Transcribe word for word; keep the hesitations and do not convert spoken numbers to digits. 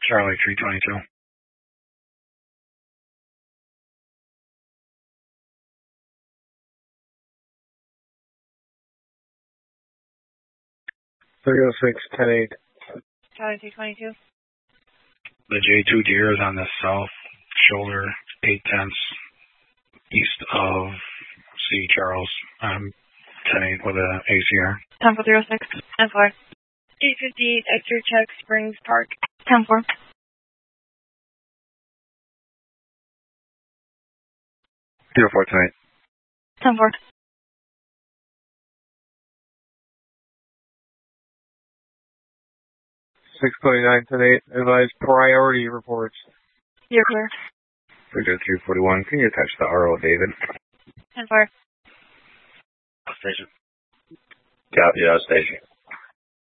Charlie three twenty-two. three oh six, ten eight. Charlie three twenty-two. The J two deer is on the south shoulder, eight tenths east of C. Charles. Um, ten eight with a A C R. ten four three oh six. ten four. eight fifty-eight, Exeter Check, Springs Park. ten four. zero four, ten eight. ten four. six twenty-nine, ten eight. Advise priority reports. You're clear. three oh two, forty-one. Can you attach the R O, David? ten four. Station. Yeah, yeah, station.